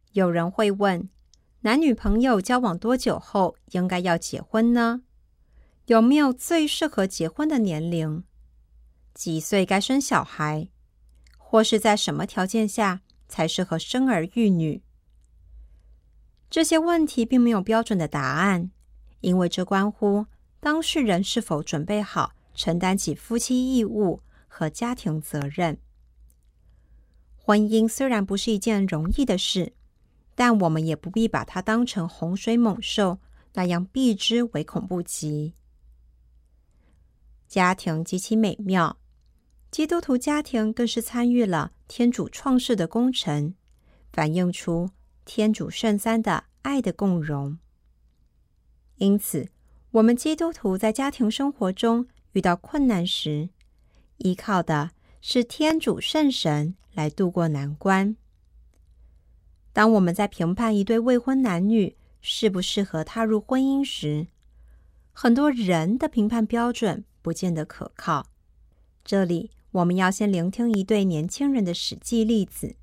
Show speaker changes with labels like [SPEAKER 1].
[SPEAKER 1] 有人会问，男女朋友交往多久后应该要结婚呢？有没有最适合结婚的年龄？几岁该生小孩？或是在什么条件下才适合生儿育女？这些问题并没有标准的答案，因为这关乎当事人是否准备好承担起夫妻义务和家庭责任。婚姻虽然不是一件容易的事，但我们也不必把它当成洪水猛兽那样避之唯恐不及。家庭极其美妙，基督徒家庭更是参与了天主创世的工程，反映出天主圣三的爱的共融。因此，我们基督徒在家庭生活中遇到困难时，依靠的是天主圣神来度过难关。当我们在评判一对未婚男女适不适合踏入婚姻时，很多人的评判标准不见得可靠。这里我们要先聆听一对年轻人的实际例子。